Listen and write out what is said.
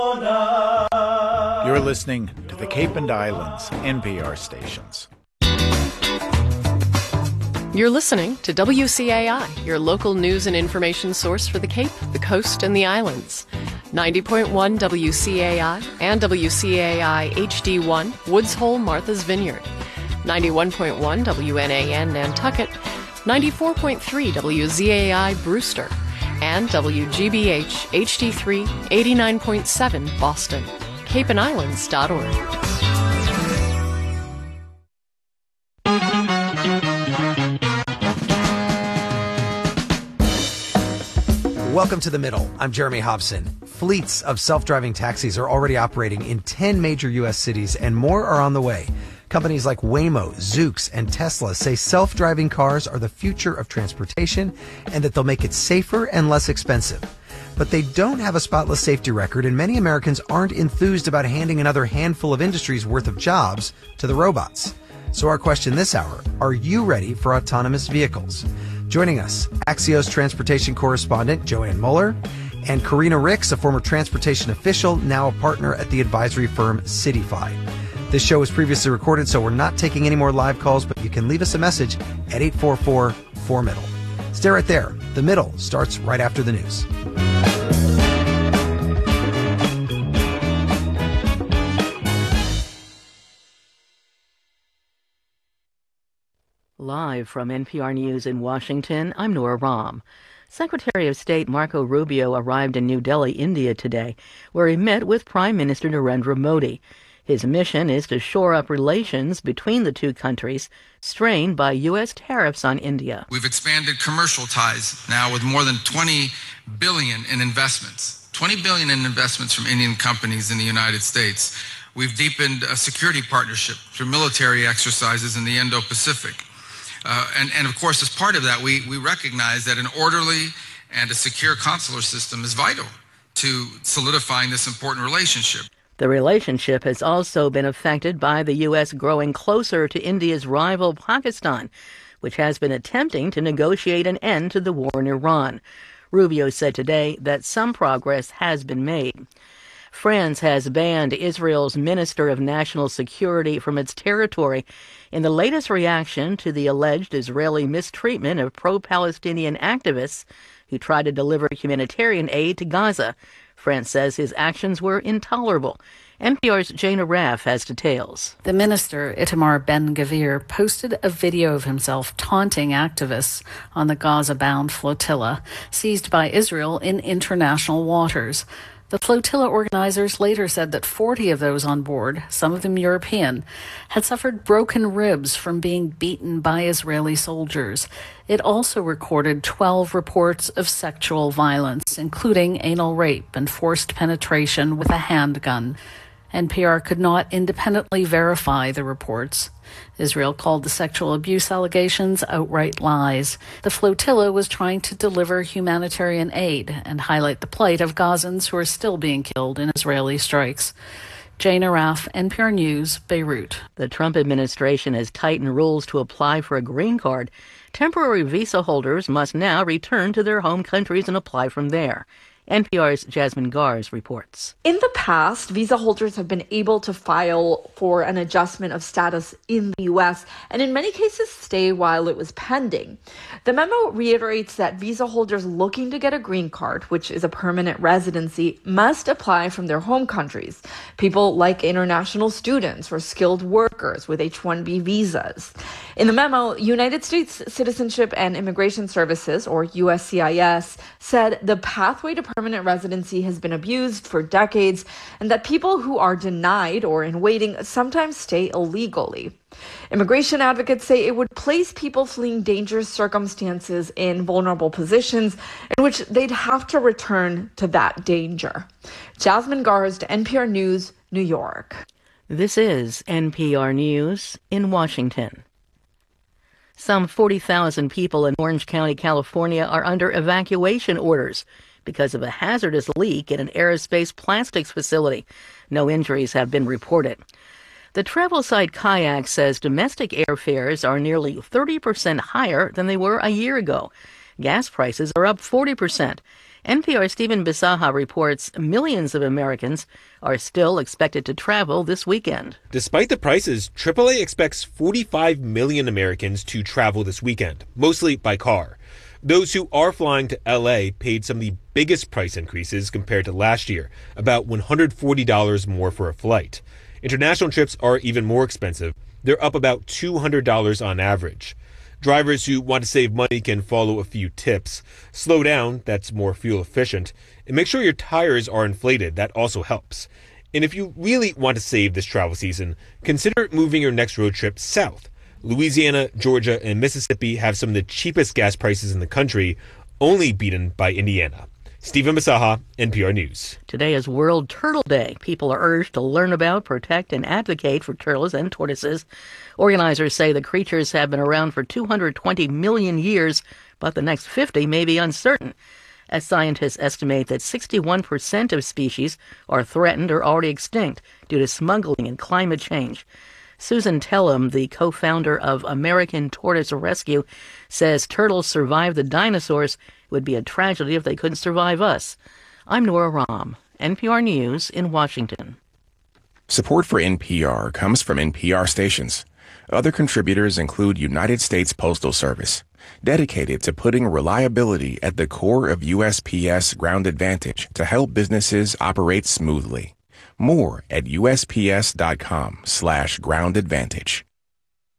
You're listening to the Cape and Islands NPR stations. You're listening to WCAI, your local news and information source for the Cape, the Coast, and the Islands. 90.1 WCAI and WCAI HD1, Woods Hole, Martha's Vineyard. 91.1 WNAN, Nantucket. 94.3 WZAI, Brewster. And WGBH HD3 89.7 Boston. CapeandIslands.org. Welcome to The Middle. I'm Jeremy Hobson. Fleets of self-driving taxis are already operating in 10 major U.S. cities, and more are on the way. Companies like Waymo, Zoox, and Tesla say self-driving cars are the future of transportation and that they'll make it safer and less expensive. But they don't have a spotless safety record, and many Americans aren't enthused about handing another handful of industries worth of jobs to the robots. So our question this hour, are you ready for autonomous vehicles? Joining us, Axios transportation correspondent Joanne Mueller and Karina Ricks, a former transportation official, now a partner at the advisory firm Citify. This show was previously recorded, so we're not taking any more live calls, but you can leave us a message at 844-4MIDDLE. Stay right there. The Middle starts right after the news. Live from NPR News in Washington, I'm Nora Rahm. Secretary of State Marco Rubio arrived in New Delhi, India today, where he met with Prime Minister Narendra Modi. His mission is to shore up relations between the two countries, strained by U.S. tariffs on India. We've expanded commercial ties now with more than $20 billion in investments. $20 billion in investments from Indian companies in the United States. We've deepened a security partnership through military exercises in the Indo-Pacific. And of course, as part of that, we recognize that an orderly and a secure consular system is vital to solidifying this important relationship. The relationship has also been affected by the U.S. growing closer to India's rival Pakistan, which has been attempting to negotiate an end to the war in Iran. Rubio said today that some progress has been made. France has banned Israel's Minister of National Security from its territory in the latest reaction to the alleged Israeli mistreatment of pro-Palestinian activists who tried to deliver humanitarian aid to Gaza. France says his actions were intolerable. NPR's Jana Raff has details. The minister, Itamar Ben-Gvir, posted a video of himself taunting activists on the Gaza-bound flotilla seized by Israel in international waters. The flotilla organizers later said that 40 of those on board, some of them European, had suffered broken ribs from being beaten by Israeli soldiers. It also recorded 12 reports of sexual violence, including anal rape and forced penetration with a handgun. NPR could not independently verify the reports. Israel called the sexual abuse allegations outright lies. The flotilla was trying to deliver humanitarian aid and highlight the plight of Gazans who are still being killed in Israeli strikes. Jane Araf, NPR News, Beirut. The Trump administration has tightened rules to apply for a green card. Temporary visa holders must now return to their home countries and apply from there. NPR's Jasmine Gars reports. In the past, visa holders have been able to file for an adjustment of status in the U.S. and in many cases stay while it was pending. The memo reiterates that visa holders looking to get a green card, which is a permanent residency, must apply from their home countries. People like international students or skilled workers with H-1B visas. In the memo, United States Citizenship and Immigration Services, or USCIS, said the pathway to permanent residency has been abused for decades and that people who are denied or in waiting sometimes stay illegally. Immigration advocates say it would place people fleeing dangerous circumstances in vulnerable positions in which they'd have to return to that danger. Jasmine Gars, NPR News, New York. This is NPR News in Washington. Some 40,000 people in Orange County, California are under evacuation orders because of a hazardous leak in an aerospace plastics facility. No injuries have been reported. The travel site Kayak says domestic airfares are nearly 30% higher than they were a year ago. Gas prices are up 40%. NPR's Stephen Bisaha reports millions of Americans are still expected to travel this weekend. Despite the prices, AAA expects 45 million Americans to travel this weekend, mostly by car. Those who are flying to L.A. paid some of the biggest price increases compared to last year, about $140 more for a flight. International trips are even more expensive. They're up about $200 on average. Drivers who want to save money can follow a few tips. Slow down, that's more fuel efficient. And make sure your tires are inflated, that also helps. And if you really want to save this travel season, consider moving your next road trip south. Louisiana, Georgia, and Mississippi have some of the cheapest gas prices in the country, only beaten by Indiana. Stephen Bisaha, NPR News. Today is World Turtle Day. People are urged to learn about, protect, and advocate for turtles and tortoises. Organizers say the creatures have been around for 220 million years, but the next 50 may be uncertain, as scientists estimate that 61% of species are threatened or already extinct due to smuggling and climate change. Susan Tellum, the co-founder of American Tortoise Rescue, says turtles survived the dinosaurs. It would be a tragedy if they couldn't survive us. I'm Nora Rahm, NPR News in Washington. Support for NPR comes from NPR stations. Other contributors include United States Postal Service, dedicated to putting reliability at the core of USPS Ground Advantage to help businesses operate smoothly. More at USPS.com/groundadvantage.